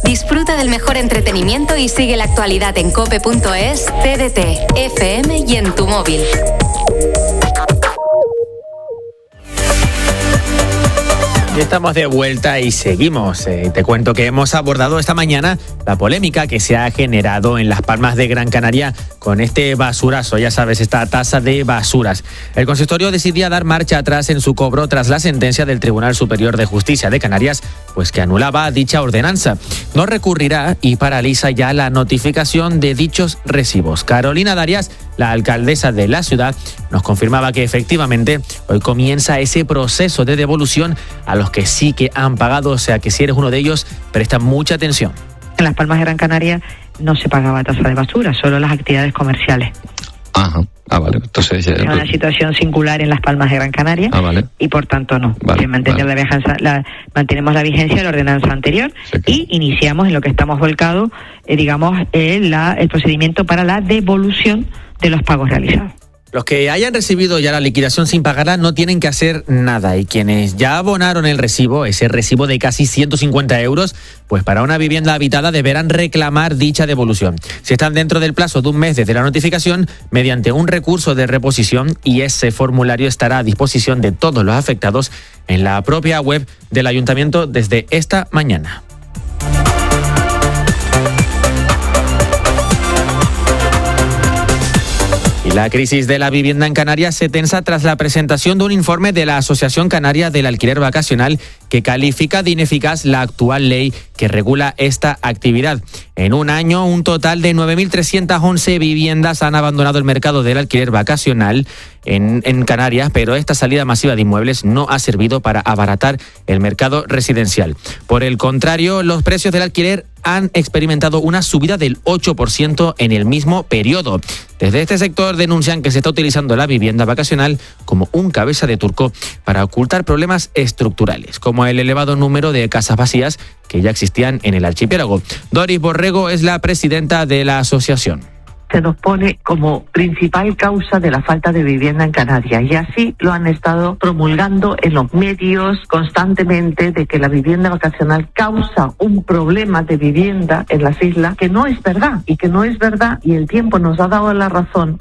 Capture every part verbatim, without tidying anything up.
Disfruta del mejor entretenimiento y sigue la actualidad en cope punto es, T D T, F M y en tu móvil. Y estamos de vuelta y seguimos. Eh, te cuento que hemos abordado esta mañana la polémica que se ha generado en Las Palmas de Gran Canaria con este basurazo, ya sabes, esta tasa de basuras. El consistorio decidía dar marcha atrás en su cobro tras la sentencia del Tribunal Superior de Justicia de Canarias, pues que anulaba dicha ordenanza. No recurrirá y paraliza ya la notificación de dichos recibos. Carolina Darias, la alcaldesa de la ciudad, nos confirmaba que efectivamente hoy comienza ese proceso de devolución a los que sí que han pagado, o sea que si eres uno de ellos, presta mucha atención. En Las Palmas de Gran Canaria no se pagaba tasa de basura, solo las actividades comerciales. Ajá, ah, vale. Entonces, es una situación singular en Las Palmas de Gran Canaria, ah, vale. Y por tanto no. Vale, mantener vale. la vigencia, la, mantenemos la vigencia de la ordenanza anterior, sí, que... y iniciamos en lo que estamos volcados, eh, digamos, eh, la, el procedimiento para la devolución de los pagos realizados. Los que hayan recibido ya la liquidación sin pagarla no tienen que hacer nada, y quienes ya abonaron el recibo, ese recibo de casi ciento cincuenta euros, pues para una vivienda habitada deberán reclamar dicha devolución. Si están dentro del plazo de un mes desde la notificación, mediante un recurso de reposición, y ese formulario estará a disposición de todos los afectados en la propia web del ayuntamiento desde esta mañana. La crisis de la vivienda en Canarias se tensa tras la presentación de un informe de la Asociación Canaria del Alquiler Vacacional que califica de ineficaz la actual ley que regula esta actividad. En un año, un total de nueve mil trescientas once viviendas han abandonado el mercado del alquiler vacacional en, en Canarias, pero esta salida masiva de inmuebles no ha servido para abaratar el mercado residencial. Por el contrario, los precios del alquiler han experimentado una subida del ocho por ciento en el mismo periodo. Desde este sector denuncian que se está utilizando la vivienda vacacional como un cabeza de turco para ocultar problemas estructurales, como el elevado número de casas vacías que ya existían en el archipiélago. Doris Borrego es la presidenta de la asociación. Se nos pone como principal causa de la falta de vivienda en Canarias, y así lo han estado promulgando en los medios constantemente, de que la vivienda vacacional causa un problema de vivienda en las islas, que no es verdad, y que no es verdad, y el tiempo nos ha dado la razón.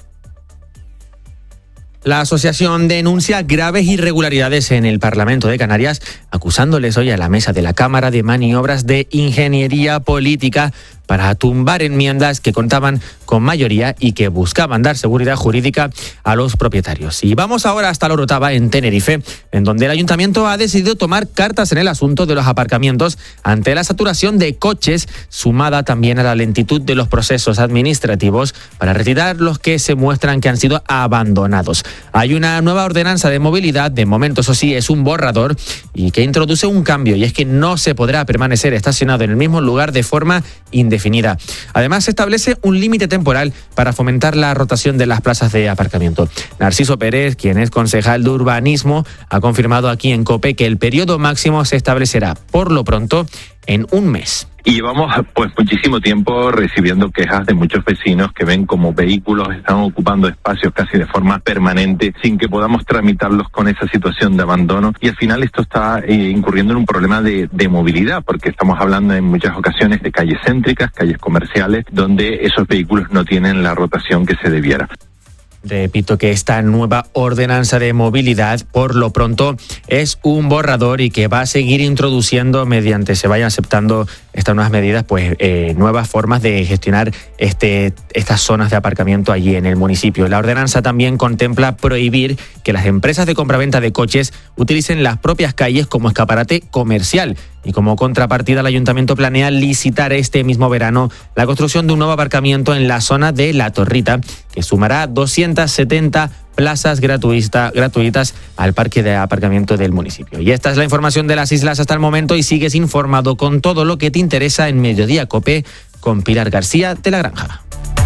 La asociación denuncia graves irregularidades en el Parlamento de Canarias, acusándoles hoy a la mesa de la Cámara de maniobras de ingeniería política para tumbar enmiendas que contaban con mayoría y que buscaban dar seguridad jurídica a los propietarios. Y vamos ahora hasta la Orotava, en Tenerife, en donde el ayuntamiento ha decidido tomar cartas en el asunto de los aparcamientos ante la saturación de coches, sumada también a la lentitud de los procesos administrativos para retirar los que se muestran que han sido abandonados. Hay una nueva ordenanza de movilidad, de momento eso sí es un borrador, y que introduce un cambio, y es que no se podrá permanecer estacionado en el mismo lugar de forma indefinida. Además, se establece un límite temporal para fomentar la rotación de las plazas de aparcamiento. Narciso Pérez, quien es concejal de urbanismo, ha confirmado aquí en COPE que el periodo máximo se establecerá, por lo pronto, en un mes. Y llevamos pues muchísimo tiempo recibiendo quejas de muchos vecinos que ven como vehículos están ocupando espacios casi de forma permanente sin que podamos tramitarlos con esa situación de abandono, y al final esto está eh, incurriendo en un problema de, de movilidad, porque estamos hablando en muchas ocasiones de calles céntricas, calles comerciales, donde esos vehículos no tienen la rotación que se debiera. Repito que esta nueva ordenanza de movilidad, por lo pronto, es un borrador y que va a seguir introduciendo, mediante se vayan aceptando estas nuevas medidas, pues eh, nuevas formas de gestionar este, estas zonas de aparcamiento allí en el municipio. La ordenanza también contempla prohibir que las empresas de compraventa de coches utilicen las propias calles como escaparate comercial. Y como contrapartida, el ayuntamiento planea licitar este mismo verano la construcción de un nuevo aparcamiento en la zona de La Torrita, que sumará doscientas setenta plazas gratuita, gratuitas al parque de aparcamiento del municipio. Y esta es la información de las islas hasta el momento, y sigues informado con todo lo que te interesa en Mediodía COPE con Pilar García de la Granja.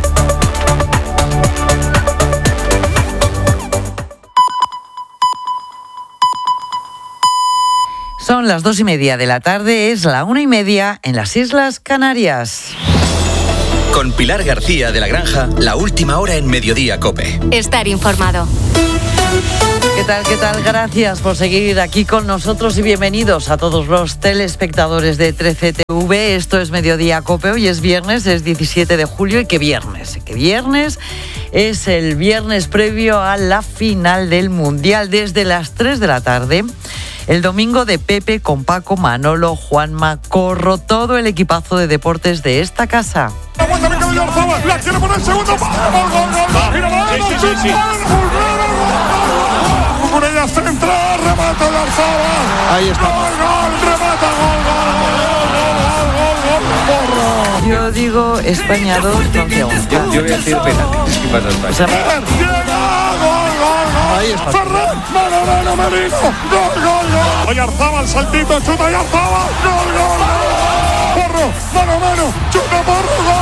Son las dos y media de la tarde, es la una y media en las Islas Canarias. Con Pilar García de la Granja, la última hora en Mediodía COPE. Estar informado. ¿Qué tal? ¿Qué tal? Gracias por seguir aquí con nosotros y bienvenidos a todos los telespectadores de trece T V. Esto es Mediodía Cope. Hoy es viernes, es diecisiete de julio y qué viernes. ¿Qué viernes? Es el viernes previo a la final del Mundial desde las tres de la tarde. El domingo de Pepe con Paco, Manolo, Juanma, Corro, todo el equipazo de deportes de esta casa. Aguanta Mikel Oyarzabal, la quiere poner segundo. Gol, gol, gol. Mira, sí, sí, sí, sí. Cucurella centra, remata Oyarzabal. Ahí está. Gol, gol, remata, gol, gol, gol, gol, gol, gol, gol. Yo digo España dos, Francia uno. Yo, yo voy a decir penalti. ¿Qué pasa España? O sea, llega, gol, gol, gol. Ahí está. Ferrer, mano, mano, Merino. Gol, gol, gol. Oyarzabal, saltito, chuta Oyarzabal. Gol, gol, gol. Porro, mano, mano, chuta Porro, gol,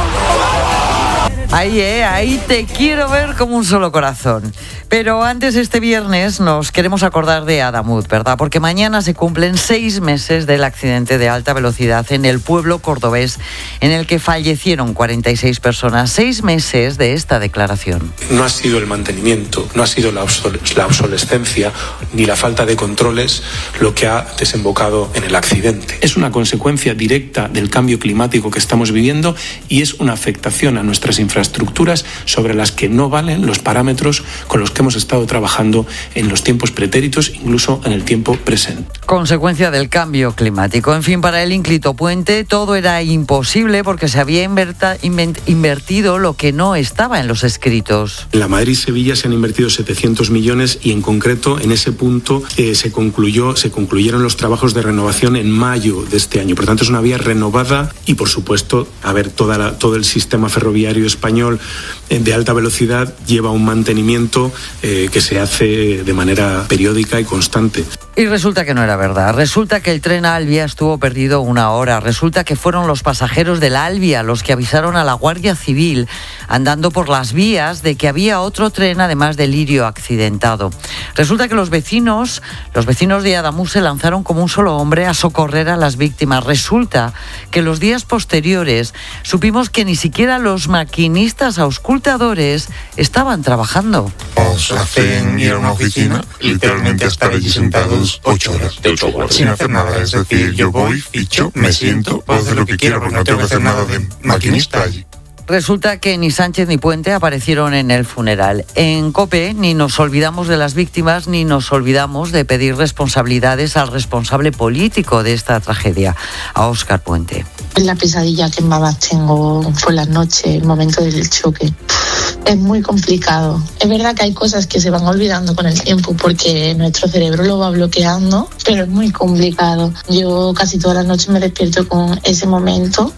gol. Ahí, eh, ahí te quiero ver como un solo corazón. Pero antes, este viernes nos queremos acordar de Adamut, ¿verdad? Porque mañana se cumplen seis meses del accidente de alta velocidad en el pueblo cordobés en el que fallecieron cuarenta y seis personas. Seis meses de esta declaración. No ha sido el mantenimiento, no ha sido la, obsol- la obsolescencia ni la falta de controles lo que ha desembocado en el accidente. Es una consecuencia directa del cambio climático que estamos viviendo y es una afectación a nuestras infraestructuras sobre las que no valen los parámetros con los que hemos estado trabajando en los tiempos pretéritos, incluso en el tiempo presente. Consecuencia del cambio climático. En fin, para el ínclito puente todo era imposible porque se había inverta, invent, invertido lo que no estaba en los escritos. En la Madrid-Sevilla se han invertido setecientos millones y en concreto en ese punto eh, se concluyó, se concluyeron los trabajos de renovación en mayo de este año. Por tanto, es una vía renovada y, por supuesto, a ver, toda la, todo el sistema ferroviario español eh, de alta velocidad lleva un mantenimiento eh, que se hace de manera periódica y constante. Y resulta que no era verdad. Resulta que el tren Albia estuvo perdido una hora. Resulta que fueron los pasajeros del Albia los que avisaron a la Guardia Civil andando por las vías de que había otro tren además del Lirio accidentado. Resulta que los vecinos, los vecinos de Adamuz se lanzaron como un solo hombre a socorrer a las víctimas. Resulta que los días posteriores supimos que ni siquiera los maquinistas auscultadores estaban trabajando. Nos hacen ir a una oficina, literalmente a estar allí sentados ocho horas, ocho horas, sin hacer nada. Es decir, yo voy, ficho, me siento, puedo hacer lo que quiera porque no tengo que hacer nada de maquinista allí. Resulta que ni Sánchez ni Puente aparecieron en el funeral. En COPE ni nos olvidamos de las víctimas ni nos olvidamos de pedir responsabilidades al responsable político de esta tragedia, a Óscar Puente. La pesadilla que más tengo fue la noche, el momento del choque. Es muy complicado. Es verdad que hay cosas que se van olvidando con el tiempo porque nuestro cerebro lo va bloqueando, pero es muy complicado. Yo casi todas las noches me despierto con ese momento.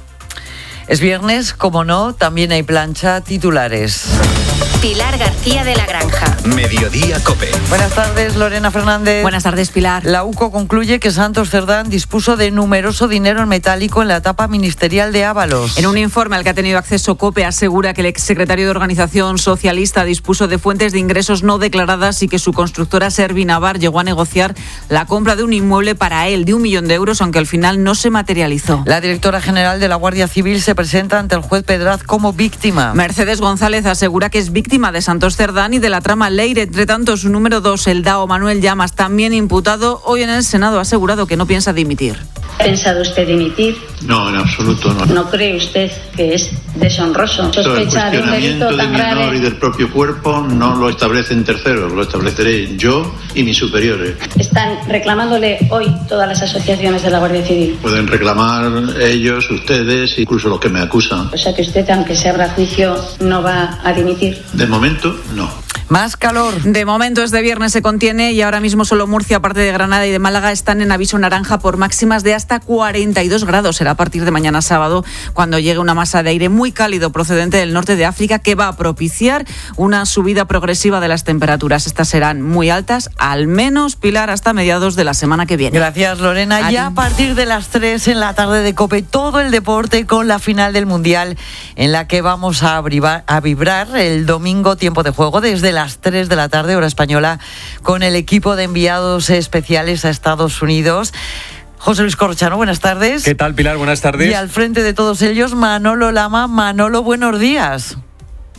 Es viernes, como no, también hay plancha, titulares. Pilar García de la Granja. Mediodía Cope. Buenas tardes, Lorena Fernández. Buenas tardes, Pilar. La UCO concluye que Santos Cerdán dispuso de numeroso dinero en metálico en la etapa ministerial de Ábalos. En un informe al que ha tenido acceso COPE asegura que el exsecretario de Organización Socialista dispuso de fuentes de ingresos no declaradas y que su constructora Servinavar llegó a negociar la compra de un inmueble para él de un millón de euros, aunque al final no se materializó. La directora general de la Guardia Civil se presenta ante el juez Pedraz como víctima. Mercedes González asegura que es víctima de Santos Cerdán y de la trama Leire. Entre tanto, su número dos, el D A O Manuel Llamas, también imputado, hoy en el Senado ha asegurado que no piensa dimitir. ¿Ha pensado usted dimitir? No, en absoluto no. ¿No cree usted que es deshonroso? Sospecha de un delito tan grave. El cuestionamiento de mi honor y del propio cuerpo no lo establecen terceros, lo estableceré yo y mis superiores. ¿Están reclamándole hoy todas las asociaciones de la Guardia Civil? Pueden reclamar ellos, ustedes, incluso los que me acusan. O sea que usted, aunque se abra juicio, no va a dimitir. De momento, no. Más calor. De momento este viernes se contiene y ahora mismo solo Murcia, aparte de Granada y de Málaga, están en aviso naranja por máximas de hasta cuarenta y dos grados. Será a partir de mañana sábado cuando llegue una masa de aire muy cálido procedente del norte de África que va a propiciar una subida progresiva de las temperaturas. Estas serán muy altas, al menos, Pilar, hasta mediados de la semana que viene. Gracias, Lorena. A ya ti. A partir de las tres en la tarde de COPE, todo el deporte con la final del Mundial en la que vamos a, abrivar, a vibrar el domingo tiempo de juego desde las tres de la tarde, hora española, con el equipo de enviados especiales a Estados Unidos. José Luis Corrochano, buenas tardes. ¿Qué tal, Pilar? Buenas tardes. Y al frente de todos ellos, Manolo Lama. Manolo, buenos días.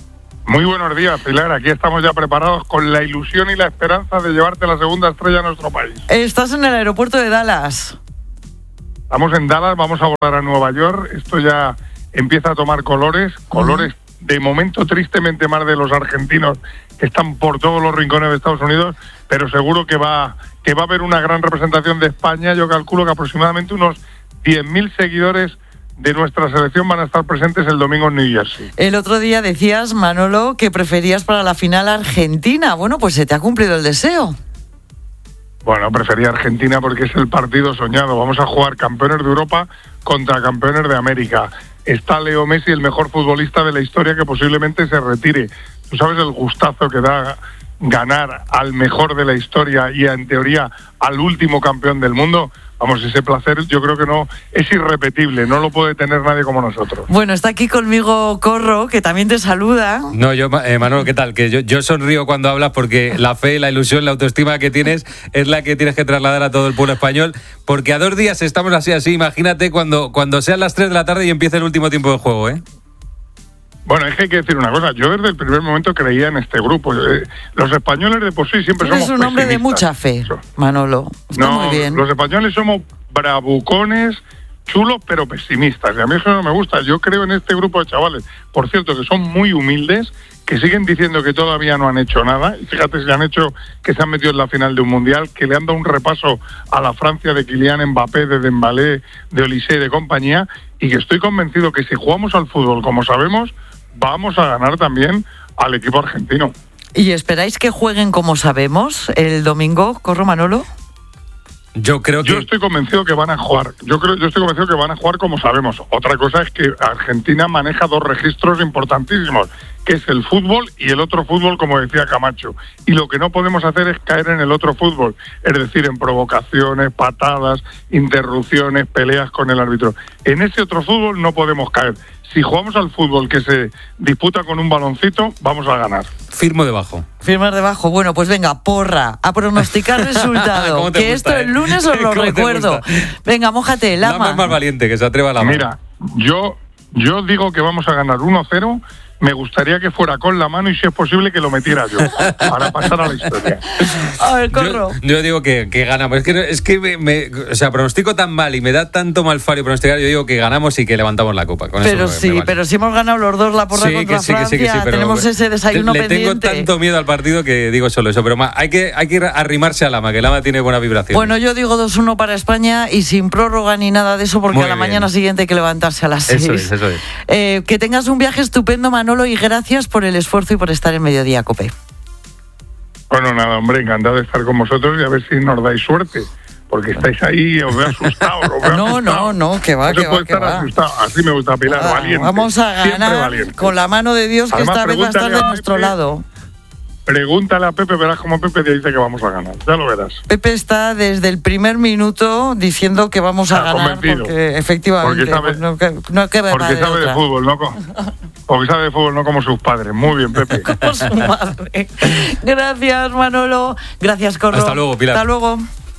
Muy buenos días, Pilar. Aquí estamos ya preparados con la ilusión y la esperanza de llevarte la segunda estrella a nuestro país. Estás en el aeropuerto de Dallas. Estamos en Dallas, vamos a volar a Nueva York. Esto ya empieza a tomar colores, colores uh-huh. de momento tristemente más de los argentinos que están por todos los rincones de Estados Unidos, pero seguro que va, que va a haber una gran representación de España. Yo calculo que aproximadamente unos diez mil seguidores de nuestra selección van a estar presentes el domingo en New Jersey. El otro día decías, Manolo, que preferías para la final Argentina. Bueno, pues se te ha cumplido el deseo. Bueno, prefería Argentina porque es el partido soñado. Vamos a jugar campeones de Europa contra campeones de América. Está Leo Messi, el mejor futbolista de la historia, que posiblemente se retire. ¿Tú sabes el gustazo que da ganar al mejor de la historia y, en teoría, al último campeón del mundo? Vamos, ese placer yo creo que no es irrepetible, no lo puede tener nadie como nosotros. Bueno, está aquí conmigo Corro, que también te saluda. No, yo, eh, Manolo, ¿qué tal? Que yo, yo sonrío cuando hablas porque la fe, la ilusión, la autoestima que tienes es la que tienes que trasladar a todo el pueblo español, porque a dos días estamos así, así, imagínate cuando, cuando sean las tres de la tarde y empiece el último tiempo del juego, ¿eh? Bueno, es que hay que decir una cosa, yo desde el primer momento creía en este grupo. Los españoles de por sí siempre somos pesimistas. Eres un hombre de mucha fe, Manolo. Está no, muy bien. Los españoles somos bravucones, chulos, pero pesimistas. Y a mí eso no me gusta. Yo creo en este grupo de chavales, por cierto, que son muy humildes, que siguen diciendo que todavía no han hecho nada. Y fíjate, si han hecho que se han metido en la final de un mundial, que le han dado un repaso a la Francia de Kylian Mbappé, de Dembélé, de Olise y de compañía, y que estoy convencido que si jugamos al fútbol como sabemos, vamos a ganar también al equipo argentino. ¿Y esperáis que jueguen como sabemos el domingo, Corro, Manolo? Yo creo que... Yo estoy convencido que van a jugar. Yo creo, yo estoy convencido que van a jugar como sabemos. Otra cosa es que Argentina maneja dos registros importantísimos, que es el fútbol y el otro fútbol, como decía Camacho. Y lo que no podemos hacer es caer en el otro fútbol, es decir, en provocaciones, patadas, interrupciones, peleas con el árbitro. En ese otro fútbol no podemos caer. Si jugamos al fútbol que se disputa con un baloncito, vamos a ganar. Firmo debajo. Firmar debajo. Bueno, pues venga, porra, a pronosticar resultado. Que gusta, esto eh? el lunes os lo recuerdo. Venga, mójate, Lama. Lama es más valiente, que se atreva a la mano. Mira, yo, yo digo que vamos a ganar uno cero. Me gustaría que fuera con la mano y, si es posible, que lo metiera yo, para pasar a la historia. A ver, Corro. Yo, yo digo que, que ganamos. Es que, es que me, me, o sea, pronostico tan mal y me da tanto malfario pronosticar. Yo digo que ganamos y que levantamos la copa. Con pero eso sí, me vale. pero si hemos ganado los dos la porra sí, contra que sí, Francia, que sí, que sí, pero tenemos ese desayuno le pendiente. Le tengo tanto miedo al partido que digo solo eso. Pero más, hay que hay que arrimarse a Lama, que Lama tiene buena vibración. Bueno, yo digo dos uno para España y sin prórroga ni nada de eso, porque Muy a la bien. mañana siguiente hay que levantarse a las seis. Eso es, eso es. Eh, que tengas un viaje estupendo, Manolo, y gracias por el esfuerzo y por estar en Mediodía Cope. Bueno, nada, hombre, encantado de estar con vosotros y a ver si nos dais suerte, porque estáis ahí, os veo asustados. Os veo no, asustados. no, no, que va, no que se va, puede que estar va. asustado. Así me gusta, Pilar, ah, valiente. Vamos a ganar con la mano de Dios, que Además, esta vez va a estar de nuestro Pepe, lado. Pregúntale a Pepe, verás cómo Pepe te dice que vamos a ganar, ya lo verás. Pepe está desde el primer minuto diciendo que vamos a Está ganar, convencido. Porque efectivamente porque sabe, pues no, que, no que porque de sabe de fútbol, no co- porque sabe de fútbol, no como sus padres. Muy bien, Pepe. Como su madre. Gracias, Manolo. Gracias, Corro. Hasta luego, Pilar. Hasta luego.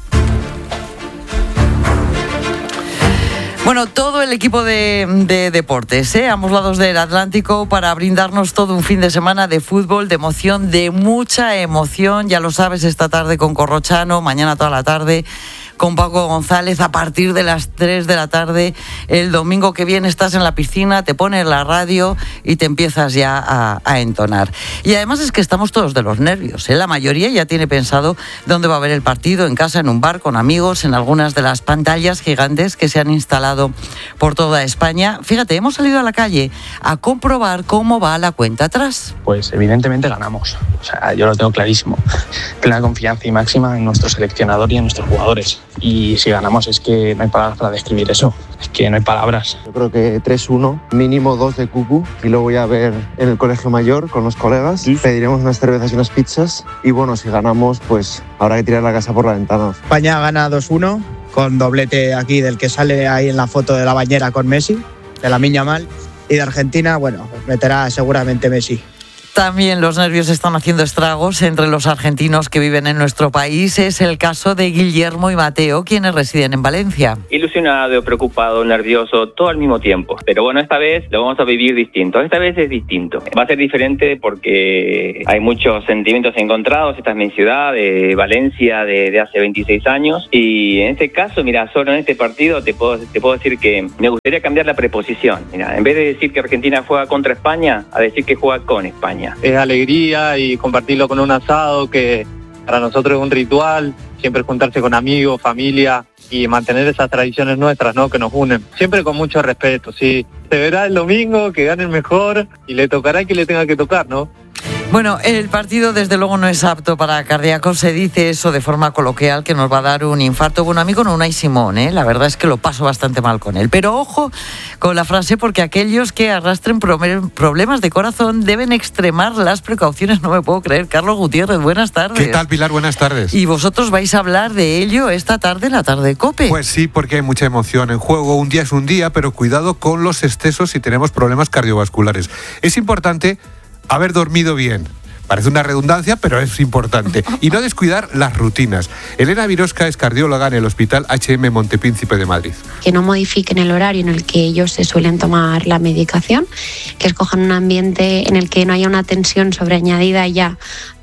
Bueno, todo el equipo de, de deportes, ¿eh? ambos lados del Atlántico, para brindarnos todo un fin de semana de fútbol, de emoción, de mucha emoción. Ya lo sabes, esta tarde con Corrochano, mañana toda la tarde con Paco González, a partir de las tres de la tarde. El domingo que viene estás en la piscina, te pones la radio y te empiezas ya a, a entonar. Y además es que estamos todos de los nervios, ¿eh? La mayoría ya tiene pensado dónde va a ver el partido, en casa, en un bar, con amigos, en algunas de las pantallas gigantes que se han instalado por toda España. Fíjate, hemos salido a la calle a comprobar cómo va la cuenta atrás. Pues evidentemente ganamos. O sea, yo lo tengo clarísimo. Plena confianza y máxima en nuestro seleccionador y en nuestros jugadores. Y si ganamos es que no hay palabras para describir eso. Es que no hay palabras. Yo creo que tres uno, mínimo dos de cucu, y luego voy a ver en el colegio mayor con los colegas. Sí. Pediremos unas cervezas y unas pizzas. Y bueno, si ganamos, pues habrá que tirar la casa por la ventana. España gana dos uno, con doblete aquí del que sale ahí en la foto de la bañera con Messi, de la Miña Mal. Y de Argentina, bueno, meterá seguramente Messi. también los nervios están haciendo estragos entre los argentinos que viven en nuestro país. Es el caso de Guillermo y Mateo, quienes residen en Valencia. Ilusionado, preocupado, nervioso, todo al mismo tiempo. Pero bueno, esta vez lo vamos a vivir distinto. Esta vez es distinto. Va a ser diferente porque hay muchos sentimientos encontrados. Esta es mi ciudad, de Valencia, de, de hace veintiséis años. Y en este caso, mira, solo en este partido te puedo, te puedo decir que me gustaría cambiar la preposición. Mira, en vez de decir que Argentina juega contra España, a decir que juega con España. Es alegría y compartirlo con un asado, que para nosotros es un ritual, siempre juntarse con amigos, familia y mantener esas tradiciones nuestras, ¿no?, que nos unen. Siempre con mucho respeto, sí. Se verá el domingo, que gane el mejor y le tocará que le tenga que tocar, ¿no? Bueno, el partido desde luego no es apto para cardíacos, se dice eso de forma coloquial, que nos va a dar un infarto. Bueno, a mí con Unai Simón, ¿eh? La verdad es que lo paso bastante mal con él. Pero ojo con la frase, porque aquellos que arrastren problemas de corazón deben extremar las precauciones. No me puedo creer. Carlos Gutiérrez, buenas tardes. ¿Qué tal, Pilar? Buenas tardes. Y vosotros vais a hablar de ello esta tarde en la tarde COPE. Pues sí, porque hay mucha emoción en juego. Un día es un día, pero cuidado con los excesos si tenemos problemas cardiovasculares. Es importante haber dormido bien. Parece una redundancia, pero es importante. Y no descuidar las rutinas. Elena Virosca es cardióloga en el Hospital H M Montepríncipe de Madrid. Que no modifiquen el horario en el que ellos se suelen tomar la medicación, que escojan un ambiente en el que no haya una tensión sobreañadida ya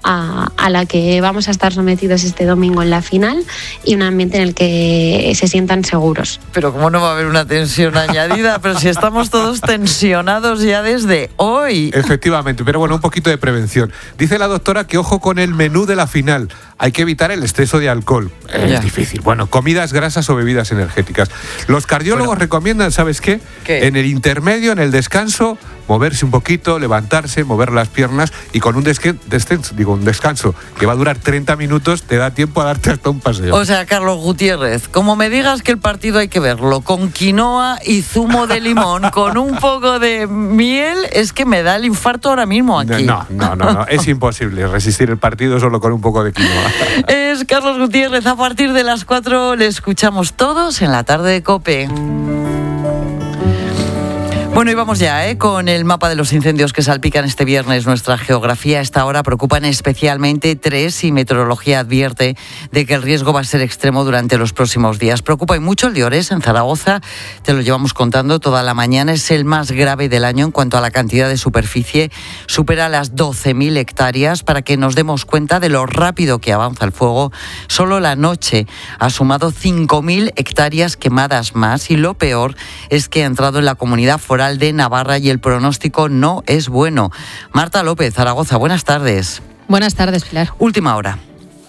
a, a la que vamos a estar sometidos este domingo en la final, y un ambiente en el que se sientan seguros. Pero ¿cómo no va a haber una tensión añadida? Pero si estamos todos tensionados ya desde hoy. Efectivamente, pero bueno, un poquito de prevención. Dice la doctora que ojo con el menú de la final. Hay que evitar el exceso de alcohol. Es ya. difícil. Bueno, comidas grasas o bebidas energéticas. Los cardiólogos bueno. recomiendan, ¿sabes qué? ¿Qué? En el intermedio, en el descanso, moverse un poquito, levantarse, mover las piernas, y con un, desque, descenso, digo, un descanso que va a durar treinta minutos, te da tiempo a darte hasta un paseo. O sea, Carlos Gutiérrez, como me digas que el partido hay que verlo con quinoa y zumo de limón, con un poco de miel, es que me da el infarto ahora mismo aquí. No, no, no, no, es imposible resistir el partido solo con un poco de quinoa. Es Carlos Gutiérrez. A partir de las cuatro le escuchamos todos en la tarde de COPE. Bueno, y vamos ya ¿eh? con el mapa de los incendios que salpican este viernes nuestra geografía. A esta hora preocupan especialmente tres, y Meteorología advierte de que el riesgo va a ser extremo durante los próximos días. Preocupa y mucho el de Ores, en Zaragoza. Te lo llevamos contando toda la mañana. Es el más grave del año en cuanto a la cantidad de superficie. Supera las doce mil hectáreas. Para que nos demos cuenta de lo rápido que avanza el fuego, solo la noche ha sumado cinco mil hectáreas quemadas más. Y lo peor es que ha entrado en la comunidad foral de Navarra y el pronóstico no es bueno. Marta López, Zaragoza, buenas tardes. Buenas tardes, Pilar. Última hora.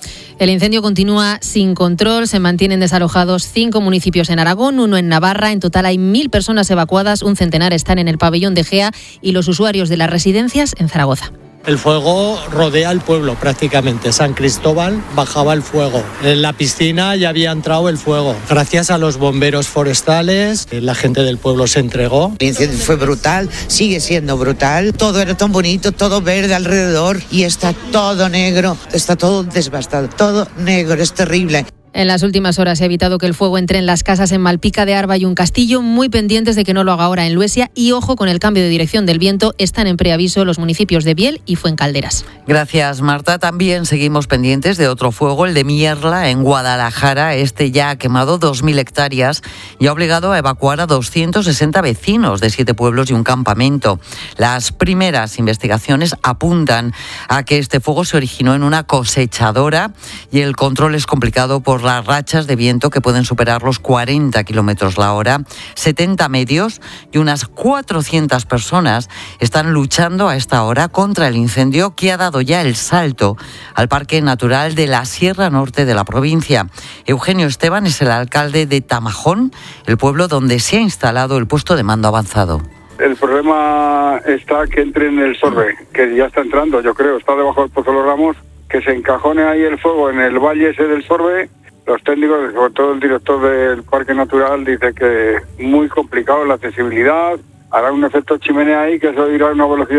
El incendio continúa sin control, se mantienen desalojados cinco municipios en Aragón, uno en Navarra. En total hay mil personas evacuadas, un centenar están en el pabellón de Gea y los usuarios de las residencias en Zaragoza. El fuego rodea el pueblo prácticamente. San Cristóbal bajaba el fuego. En la piscina ya había entrado el fuego. Gracias a los bomberos forestales, la gente del pueblo se entregó. El incendio fue brutal, sigue siendo brutal. Todo era tan bonito, todo verde alrededor y está todo negro, está todo devastado, todo negro, es terrible. En las últimas horas se ha evitado que el fuego entre en las casas en Malpica de Arba y un Castillo, muy pendientes de que no lo haga ahora en Luesia, y ojo con el cambio de dirección del viento. Están en preaviso los municipios de Biel y Fuencalderas. Gracias, Marta. También seguimos pendientes de otro fuego, el de Mierla, en Guadalajara. Este ya ha quemado dos mil hectáreas y ha obligado a evacuar a doscientos sesenta vecinos de siete pueblos y un campamento. Las primeras investigaciones apuntan a que este fuego se originó en una cosechadora y el control es complicado por las rachas de viento que pueden superar los cuarenta kilómetros la hora. setenta medios y unas cuatrocientas personas están luchando a esta hora contra el incendio que ha dado ya el salto al Parque Natural de la Sierra Norte de la provincia. Eugenio Esteban es el alcalde de Tamajón, el pueblo donde se ha instalado el puesto de mando avanzado. El problema está que entre en el Sorbe, que ya está entrando, yo creo, está debajo del Pozo de los Ramos, que se encajone ahí el fuego en el valle ese del Sorbe. Los técnicos, sobre todo el director del Parque Natural, dice que muy complicado la accesibilidad, hará un efecto chimenea ahí, que eso irá a una velocidad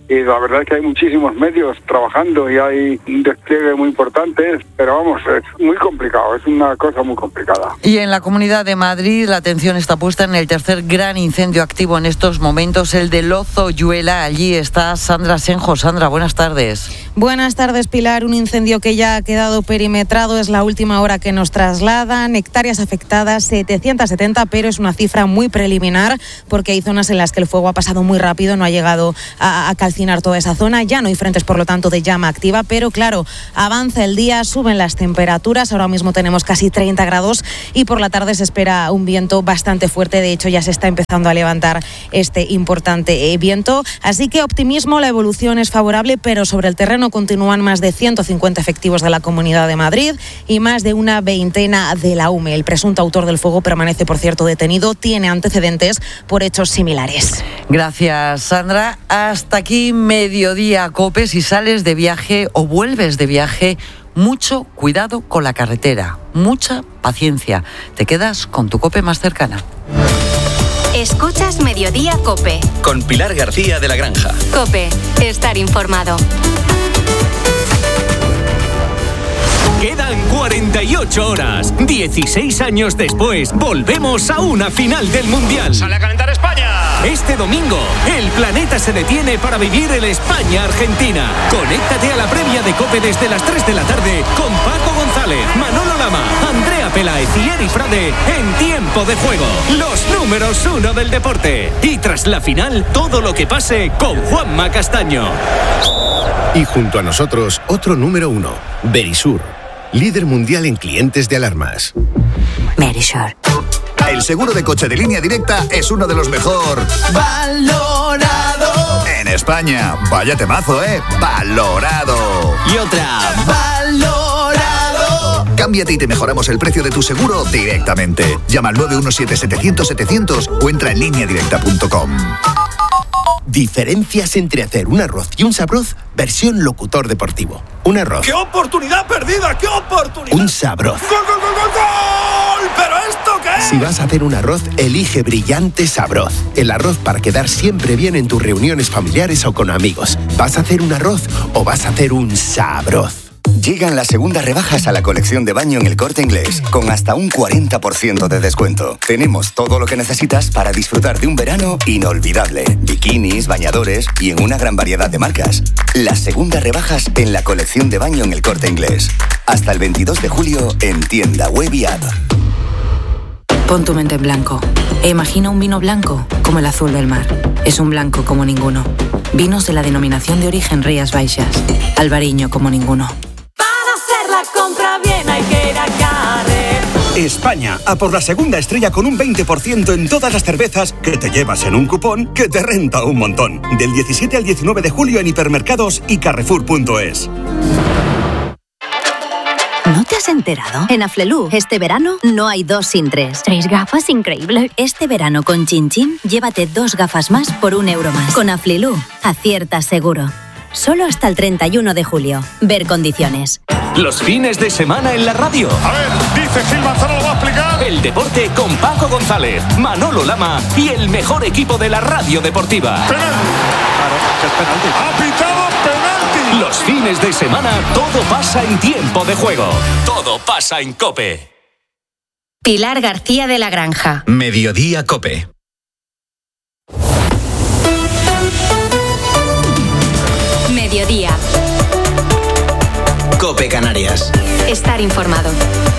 y la verdad es que hay muchísimos medios trabajando y hay un despliegue muy importante, pero vamos, es muy complicado, es una cosa muy complicada. Y en la Comunidad de Madrid la atención está puesta en el tercer gran incendio activo en estos momentos, el de Lozoyuela. Allí está Sandra Senjo. Sandra, buenas tardes. Buenas tardes, Pilar. Un incendio que ya ha quedado perimetrado, es la última hora que nos trasladan. Hectáreas afectadas, setecientos setenta, pero es una cifra muy preliminar porque hay zonas en las que el fuego ha pasado muy rápido, no ha llegado a, a calcinar toda esa zona. Ya no hay frentes, por lo tanto, de llama activa, pero claro, avanza el día, suben las temperaturas. Ahora mismo tenemos casi treinta grados y por la tarde se espera un viento bastante fuerte. De hecho, ya se está empezando a levantar este importante eh, viento. Así que optimismo, la evolución es favorable, pero sobre el terreno continúan más de ciento cincuenta efectivos de la Comunidad de Madrid y más de una veintena de la U M E. El presunto autor del fuego permanece, por cierto, detenido. Tiene antecedentes por hechos similares. Gracias, Sandra. Hasta aquí Mediodía COPE. Si sales de viaje o vuelves de viaje, mucho cuidado con la carretera, mucha paciencia. Te quedas con tu COPE más cercana. Escuchas Mediodía COPE. Con Pilar García de la Granja. COPE, estar informado. Quedan cuarenta y ocho horas. dieciséis años después, volvemos a una final del Mundial. ¡Sale a calentar España! Este domingo, el planeta se detiene para vivir el España-Argentina. Conéctate a la previa de COPE desde las tres de la tarde con Paco González, Manolo Lama, Andrea Peláez y Eri Frade en Tiempo de Juego. Los números uno del deporte. Y tras la final, todo lo que pase con Juanma Castaño. Y junto a nosotros, otro número uno, Verisur, líder mundial en clientes de alarmas. Verisur. El seguro de coche de Línea Directa es uno de los mejor valorado en España. Vaya temazo, ¿eh? Valorado. Y otra, valorado. Cámbiate y te mejoramos el precio de tu seguro directamente. Llama al nueve uno siete, setecientos, setecientos o entra en línea directa punto com. Diferencias entre hacer un arroz y un sabroz, versión locutor deportivo. Un arroz. ¡Qué oportunidad perdida! ¡Qué oportunidad! Un sabroz. ¡Gol, gol, gol, gol, gol! ¿Pero esto qué es? Si vas a hacer un arroz, elige Brillante Sabroz. El arroz para quedar siempre bien en tus reuniones familiares o con amigos. ¿Vas a hacer un arroz o vas a hacer un sabroz? Llegan las segundas rebajas a la colección de baño en El Corte Inglés, con hasta un cuarenta por ciento de descuento. Tenemos todo lo que necesitas para disfrutar de un verano inolvidable. Bikinis, bañadores y en una gran variedad de marcas. Las segundas rebajas en la colección de baño en El Corte Inglés. Hasta el veintidós de julio en tienda web y app. Pon tu mente en blanco e imagina un vino blanco como el azul del mar. Es un blanco como ninguno. Vinos de la denominación de origen Rías Baixas. Albariño como ninguno. Compra bien, hay que ir a Carrefour. España, a por la segunda estrella con un veinte por ciento en todas las cervezas que te llevas en un cupón que te renta un montón. Del diecisiete al diecinueve de julio en hipermercados y carrefour punto es. ¿No te has enterado? En Aflelu, este verano no hay dos sin tres. ¿Tres gafas? Increíble. Este verano con Chin Chin, llévate dos gafas más por un euro más. Con Aflelu, aciertas seguro. Solo hasta el treinta y uno de julio. Ver condiciones. Los fines de semana en la radio. A ver, dice Gil Manzano, lo va a explicar. El deporte con Paco González, Manolo Lama y el mejor equipo de la radio deportiva. Penal. Claro, que es penalti. Ha pitado penalti. Los fines de semana todo pasa en Tiempo de Juego. Todo pasa en COPE. Pilar García de la Granja. Mediodía COPE. Mediodía. COPE Canarias. Estar informado.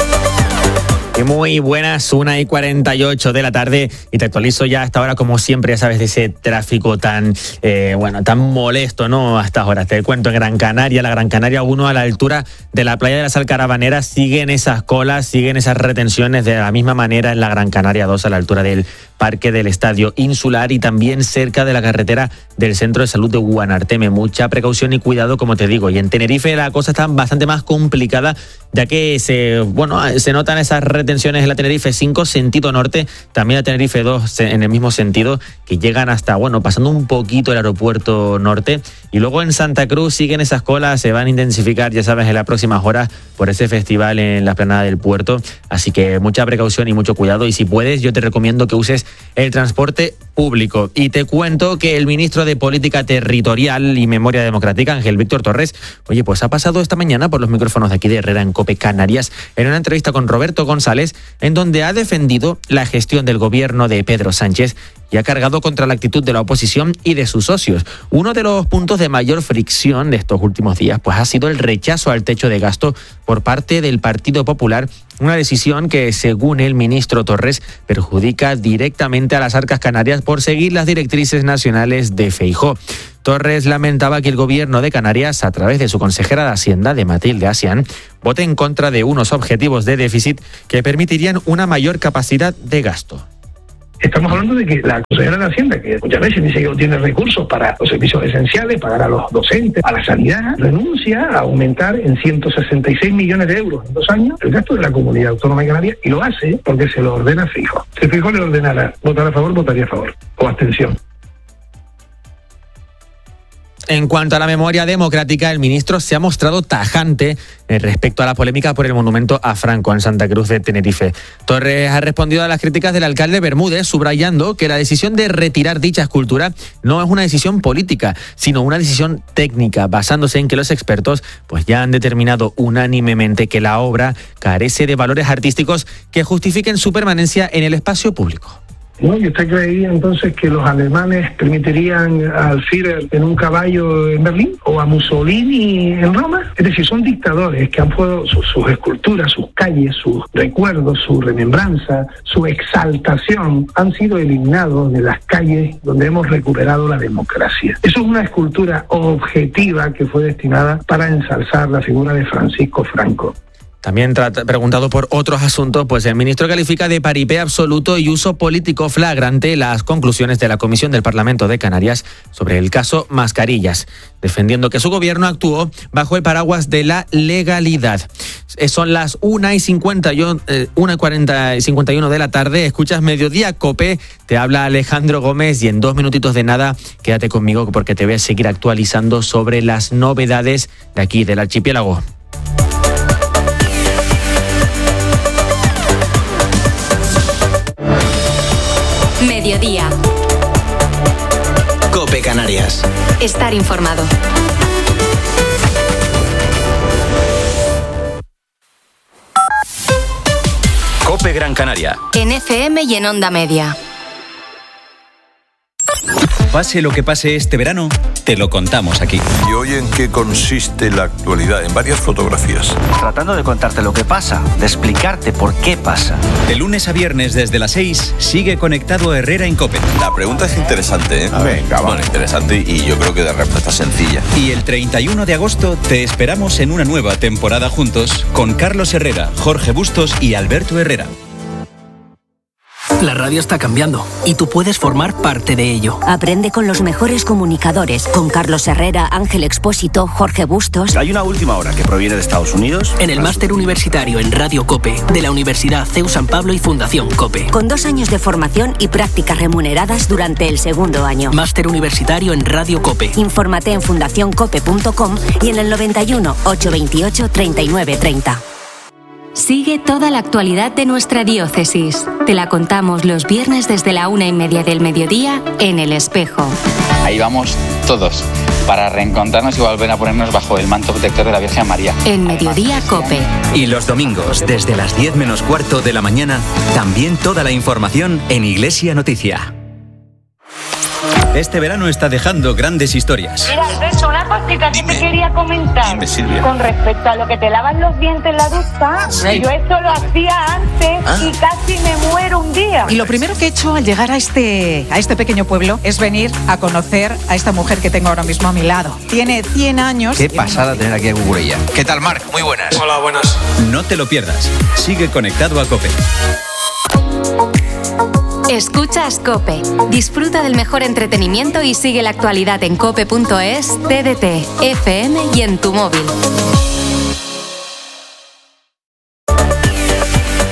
Muy buenas, una y cuarenta y ocho de la tarde y te actualizo ya hasta ahora, como siempre, ya sabes, de ese tráfico tan, eh, bueno, tan molesto, ¿no? Hasta ahora. Te cuento, en Gran Canaria, la Gran Canaria uno a la altura de la playa de la Sal Carabanera, siguen esas colas, siguen esas retenciones de la misma manera en la Gran Canaria dos a la altura del Parque del Estadio Insular y también cerca de la carretera del Centro de Salud de Guanarteme. Mucha precaución y cuidado, como te digo. Y en Tenerife la cosa está bastante más complicada, ya que se, bueno, se notan esas retenciones en la Tenerife cinco, sentido norte, también la Tenerife dos en el mismo sentido, que llegan hasta, bueno, pasando un poquito el aeropuerto norte Y luego en Santa Cruz siguen esas colas, se van a intensificar, ya sabes, en las próximas horas por ese festival en la explanada del puerto. Así que mucha precaución y mucho cuidado. Y si puedes, yo te recomiendo que uses el transporte público. Y te cuento que el ministro de Política Territorial y Memoria Democrática, Ángel Víctor Torres, oye, pues ha pasado esta mañana por los micrófonos de aquí de Herrera en COPE Canarias en una entrevista con Roberto González, en donde ha defendido la gestión del gobierno de Pedro Sánchez y ha cargado contra la actitud de la oposición y de sus socios. Uno de los puntos de mayor fricción de estos últimos días pues ha sido el rechazo al techo de gasto por parte del Partido Popular, una decisión que, según el ministro Torres, perjudica directamente a las arcas canarias por seguir las directrices nacionales de Feijóo. Torres lamentaba que el gobierno de Canarias, a través de su consejera de Hacienda, de Matilde Asián, vote en contra de unos objetivos de déficit que permitirían una mayor capacidad de gasto. Estamos hablando de que la consejera de Hacienda, que muchas veces dice que no tiene recursos para los servicios esenciales, pagar a los docentes, a la sanidad, renuncia a aumentar en ciento sesenta y seis millones de euros en dos años el gasto de la Comunidad Autónoma de Canarias, y lo hace porque se lo ordena Feijóo. Si Feijóo le ordenara votar a favor, votaría a favor, o abstención. En cuanto a la memoria democrática, el ministro se ha mostrado tajante respecto a la polémica por el monumento a Franco en Santa Cruz de Tenerife. Torres ha respondido a las críticas del alcalde Bermúdez, subrayando que la decisión de retirar dicha escultura no es una decisión política, sino una decisión técnica, basándose en que los expertos pues ya han determinado unánimemente que la obra carece de valores artísticos que justifiquen su permanencia en el espacio público. ¿No? ¿Y usted creía entonces que los alemanes permitirían al Führer en un caballo en Berlín o a Mussolini en Roma? Es decir, son dictadores que han puesto sus, sus esculturas, sus calles, sus recuerdos, su remembranza, su exaltación, han sido eliminados de las calles donde hemos recuperado la democracia. Eso es una escultura objetiva que fue destinada para ensalzar la figura de Francisco Franco. También trata, preguntado por otros asuntos, pues el ministro califica de paripé absoluto y uso político flagrante las conclusiones de la Comisión del Parlamento de Canarias sobre el caso Mascarillas, defendiendo que su gobierno actuó bajo el paraguas de la legalidad. Son las una y cincuenta y uno, eh, una y cuarenta y cincuenta y uno de la tarde, escuchas Mediodía COPE, te habla Alejandro Gómez y en dos minutitos de nada, quédate conmigo porque te voy a seguir actualizando sobre las novedades de aquí, del archipiélago. Mediodía. COPE Canarias. Estar informado. COPE Gran Canaria. En F M y en Onda Media. Pase lo que pase este verano, te lo contamos aquí. ¿Y hoy en qué consiste la actualidad? En varias fotografías. Tratando de contarte lo que pasa, de explicarte por qué pasa. De lunes a viernes desde las seis, sigue conectado a Herrera en COPE. La pregunta es interesante, ¿eh? Venga, va. Bueno, interesante y yo creo que de respuesta sencilla. Y el treinta y uno de agosto te esperamos en una nueva temporada juntos con Carlos Herrera, Jorge Bustos y Alberto Herrera. La radio está cambiando y tú puedes formar parte de ello. Aprende con los mejores comunicadores, con Carlos Herrera, Ángel Expósito, Jorge Bustos. Hay una última hora que proviene de Estados Unidos. En el máster universitario en Radio COPE de la Universidad C E U San Pablo y Fundación COPE. Con dos años de formación y prácticas remuneradas durante el segundo año. Máster universitario en Radio COPE. Infórmate en fundación cope punto com y en el noventa y uno, ochocientos veintiocho, treinta y nueve treinta. Sigue toda la actualidad de nuestra diócesis. Te la contamos los viernes desde la una y media del mediodía en El Espejo. Ahí vamos todos, para reencontrarnos y volver a ponernos bajo el manto protector de la Virgen María. En Mediodía COPE. Y los domingos, desde las diez menos cuarto de la mañana, también toda la información en Iglesia Noticia. Este verano está dejando grandes historias. Mira, Alberto, una cosita que te quería comentar. Dime, Silvia. Con respecto a lo que te lavan los dientes en la ducha, Sí. yo esto lo hacía antes Ah. y casi me muero un día. Y lo primero que he hecho al llegar a este, a este pequeño pueblo es venir a conocer a esta mujer que tengo ahora mismo a mi lado. Tiene cien años. Qué pasada tener aquí a Cucurella. ¿Qué tal, Marc? Muy buenas. Hola, buenas. No te lo pierdas. Sigue conectado a COPE. Escuchas COPE. Disfruta del mejor entretenimiento y sigue la actualidad en cope punto es, T D T, F M y en tu móvil.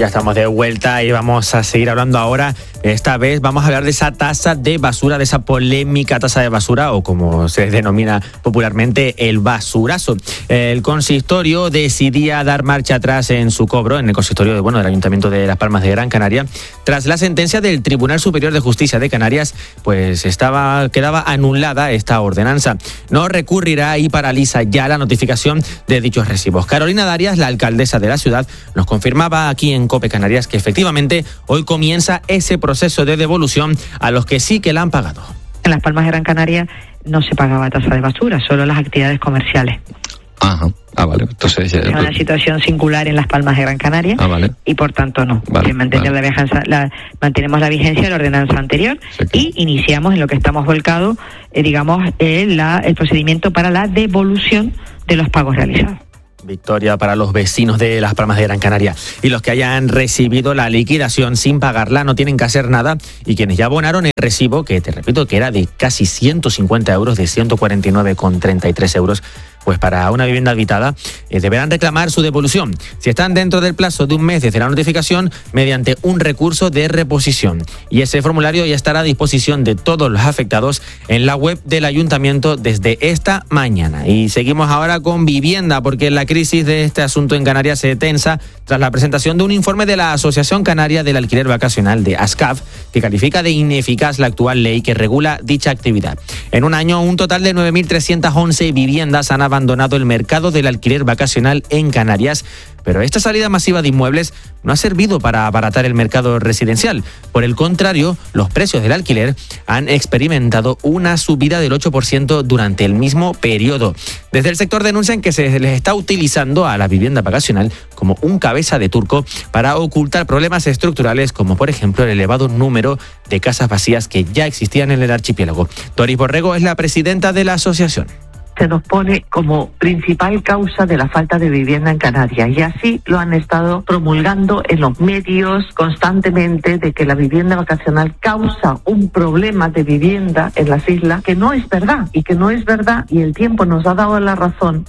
ya estamos de vuelta y vamos a seguir hablando ahora. Esta vez vamos a hablar de esa tasa de basura, de esa polémica tasa de basura, o como se denomina popularmente, el basurazo. El consistorio decidía dar marcha atrás en su cobro, en el consistorio de, bueno, del Ayuntamiento de Las Palmas de Gran Canaria, tras la sentencia del Tribunal Superior de Justicia de Canarias, pues estaba, quedaba anulada esta ordenanza. No recurrirá y paraliza ya la notificación de dichos recibos. Carolina Darias, la alcaldesa de la ciudad, nos confirmaba aquí en COPE Canarias que efectivamente hoy comienza ese proceso de devolución a los que sí que la han pagado. En Las Palmas de Gran Canaria no se pagaba tasa de basura, solo las actividades comerciales. Ajá. Ah, vale. Entonces, es una situación singular en Las Palmas de Gran Canaria. Ah, vale. Y por tanto no. Vale, Se mantiene vale. la vigencia, la, mantenemos la vigencia de la ordenanza anterior Sí, que- y iniciamos en lo que estamos volcados, eh, digamos, eh, la, el procedimiento para la devolución de los pagos realizados. Victoria para los vecinos de Las Palmas de Gran Canaria. Y los que hayan recibido la liquidación sin pagarla no tienen que hacer nada, y quienes ya abonaron el recibo, que te repito que era de casi ciento cincuenta euros, de ciento cuarenta y nueve con treinta y tres euros, pues para una vivienda habitada, eh, deberán reclamar su devolución. Si están dentro del plazo de un mes desde la notificación, mediante un recurso de reposición. Y ese formulario ya estará a disposición de todos los afectados en la web del ayuntamiento desde esta mañana. Y seguimos ahora con vivienda, porque la crisis de este asunto en Canarias se tensa tras la presentación de un informe de la Asociación Canaria del Alquiler Vacacional, de ASCAV, que califica de ineficaz la actual ley que regula dicha actividad. En un año, un total de nueve mil trescientas once viviendas han abandonado el mercado del alquiler vacacional en Canarias, pero esta salida masiva de inmuebles no ha servido para abaratar el mercado residencial. Por el contrario, los precios del alquiler han experimentado una subida del ocho por ciento durante el mismo periodo. Desde el sector denuncian que se les está utilizando a la vivienda vacacional como un cabeza de turco para ocultar problemas estructurales, como por ejemplo el elevado número de casas vacías que ya existían en el archipiélago. Doris Borrego es la presidenta de la asociación. Se nos pone como principal causa de la falta de vivienda en Canarias, y así lo han estado promulgando en los medios constantemente, de que la vivienda vacacional causa un problema de vivienda en las islas, que no es verdad, y que no es verdad, y el tiempo nos ha dado la razón.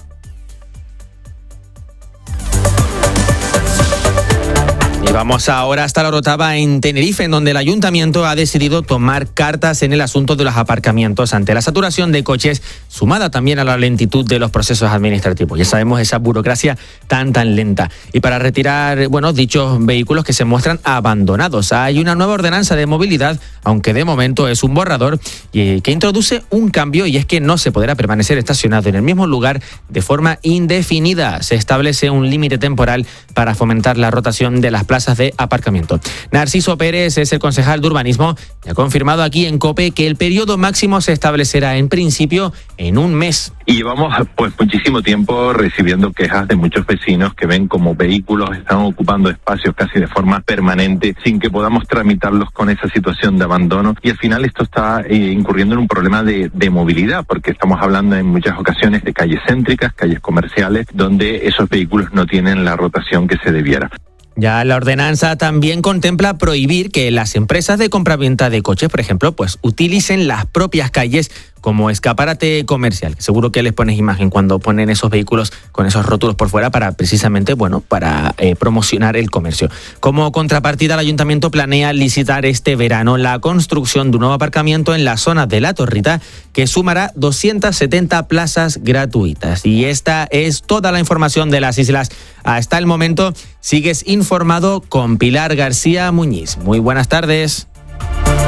Y vamos ahora hasta la Orotava, en Tenerife, en donde el ayuntamiento ha decidido tomar cartas en el asunto de los aparcamientos ante la saturación de coches, sumada también a la lentitud de los procesos administrativos. Ya sabemos, esa burocracia tan tan lenta. Y para retirar, bueno, dichos vehículos que se muestran abandonados, hay una nueva ordenanza de movilidad, aunque de momento es un borrador, y que introduce un cambio, y es que no se podrá permanecer estacionado en el mismo lugar de forma indefinida. Se establece un límite temporal para fomentar la rotación de las plazas de aparcamiento. Narciso Pérez es el concejal de urbanismo y ha confirmado aquí en COPE que el periodo máximo se establecerá en principio en un mes. Y llevamos pues muchísimo tiempo recibiendo quejas de muchos vecinos que ven como vehículos están ocupando espacios casi de forma permanente sin que podamos tramitarlos con esa situación de abandono, y al final esto está eh, incurriendo en un problema de, de movilidad, porque estamos hablando en muchas ocasiones de calles céntricas, calles comerciales, donde esos vehículos no tienen la rotación que se debiera. Ya la ordenanza también contempla prohibir que las empresas de compraventa de coches, por ejemplo, pues utilicen las propias calles como escaparate comercial. Seguro que les pones imagen cuando ponen esos vehículos con esos rótulos por fuera para precisamente, bueno, para eh, promocionar el comercio. Como contrapartida, el ayuntamiento planea licitar este verano la construcción de un nuevo aparcamiento en la zona de La Torrita, que sumará doscientas setenta plazas gratuitas. Y esta es toda la información de las islas hasta el momento. Sigues informado con Pilar García Muñiz. Muy buenas tardes.